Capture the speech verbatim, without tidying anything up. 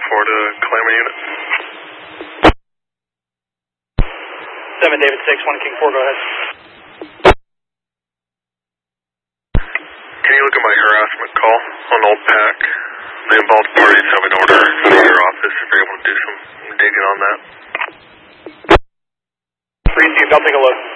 four to Calamity unit. seven David six, one King four, go ahead. Can you look at my harassment call on Old Pack? The involved parties have an order from your office if you're able to do some digging on that. Received, I'll take a look.